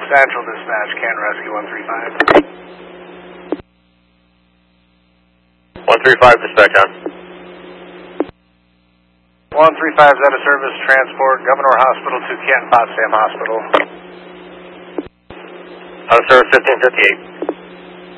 Central Dispatch, Canton Rescue 135. 135, dispatch on. 135 is out of service, transport Governor Hospital to Canton Potsdam Hospital. Out of service 1558.